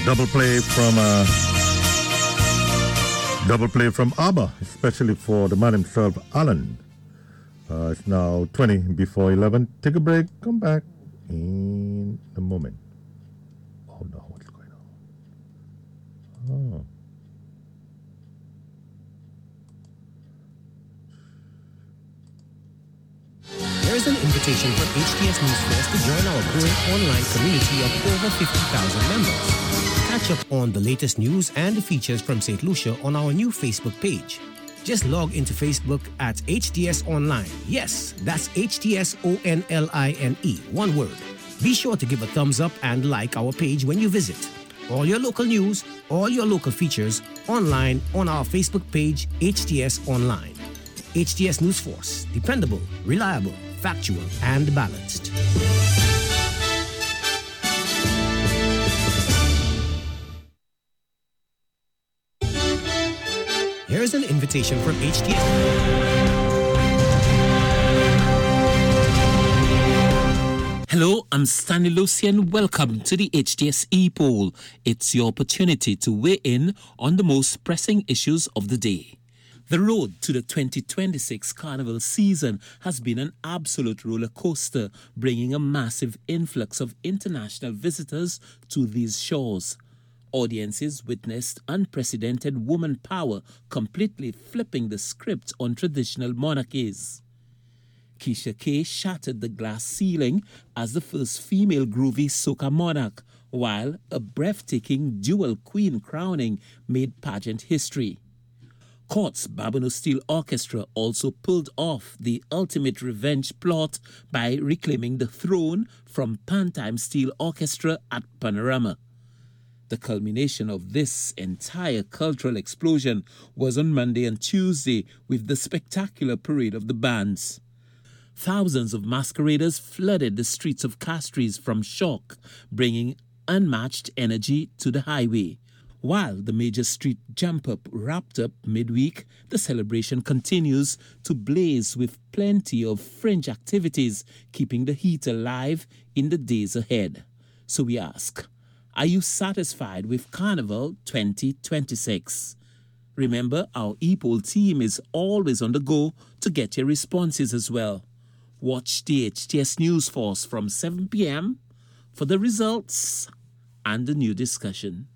Double play from ABBA, especially for the man himself, Alan. It's now 20 before 11. Take a break. Come back in a moment. Oh no, what's going on? Oh. There is an invitation for HTS News Force to join our growing online community of over 50,000 members. Catch up on the latest news and the features from St. Lucia on our new Facebook page. Just log into Facebook at HTS Online. Yes, that's HTS ONLINE, one word. Be sure to give a thumbs up and like our page when you visit. All your local news, all your local features online on our Facebook page, HTS Online. HTS News Force, dependable, reliable, factual, and balanced. Here is an invitation from HTS. Hello, I'm Stanley Lucian. Welcome to the HTS E-Poll. It's your opportunity to weigh in on the most pressing issues of the day. The road to the 2026 Carnival season has been an absolute roller coaster, bringing a massive influx of international visitors to these shores. Audiences witnessed unprecedented woman power completely flipping the script on traditional monarchies. Keisha K shattered the glass ceiling as the first female groovy soca monarch, while a breathtaking dual queen crowning made pageant history. Court's Babano Steel Orchestra also pulled off the ultimate revenge plot by reclaiming the throne from Pantime Steel Orchestra at Panorama. The culmination of this entire cultural explosion was on Monday and Tuesday with the spectacular parade of the bands. Thousands of masqueraders flooded the streets of Castries from shock, bringing unmatched energy to the highway. While the major street jump-up wrapped up midweek, the celebration continues to blaze with plenty of fringe activities, keeping the heat alive in the days ahead. So we ask, are you satisfied with Carnival 2026? Remember, our E-Poll team is always on the go to get your responses as well. Watch the HTS News Force from 7 p.m. for the results and the new discussion.